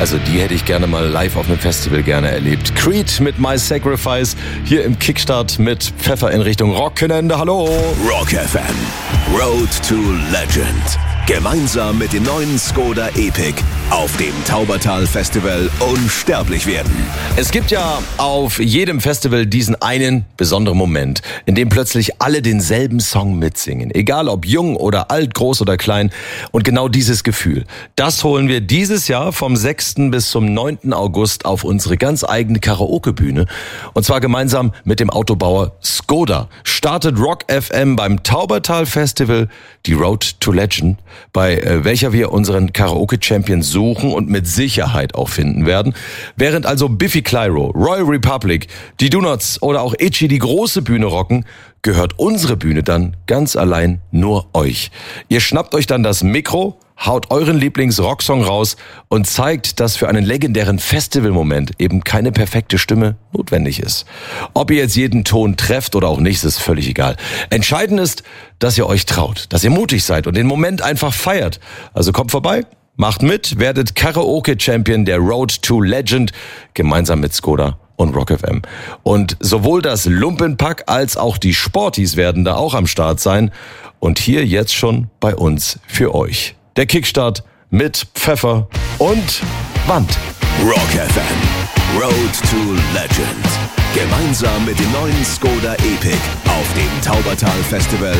Also die hätte ich gerne mal live auf einem Festival erlebt. Creed mit My Sacrifice, hier im Kickstart mit Pfeffer in Richtung Rock'n'Ende. Hallo! Rock FM, Road to Legend. Gemeinsam mit dem neuen Skoda Epic auf dem Taubertal Festival unsterblich werden. Es gibt ja auf jedem Festival diesen einen besonderen Moment, in dem plötzlich alle denselben Song mitsingen. Egal ob jung oder alt, groß oder klein. Und genau dieses Gefühl, das holen wir dieses Jahr vom 6. bis zum 9. August auf unsere ganz eigene Karaoke-Bühne. Und zwar gemeinsam mit dem Autobauer Skoda. Startet Rock FM beim Taubertal Festival die Road to Legend, bei welcher wir unseren Karaoke-Champion suchen und mit Sicherheit auch finden werden. Während also Biffy Clyro, Royal Republic, die Donuts oder auch Itchy die große Bühne rocken, gehört unsere Bühne dann ganz allein nur euch. Ihr schnappt euch dann das Mikro, haut euren Lieblings-Rocksong raus und zeigt, dass für einen legendären Festivalmoment eben keine perfekte Stimme notwendig ist. Ob ihr jetzt jeden Ton trefft oder auch nicht, ist völlig egal. Entscheidend ist, dass ihr euch traut, dass ihr mutig seid und den Moment einfach feiert. Also kommt vorbei, macht mit, werdet Karaoke-Champion der Road to Legend gemeinsam mit Skoda und Rock FM. Und sowohl das Lumpenpack als auch die Sporties werden da auch am Start sein. Und hier jetzt schon bei uns für euch. Der Kickstart mit Pfeffer und Wand. Rock FM, Road to Legend. Gemeinsam mit dem neuen Skoda Epic auf dem Taubertal Festival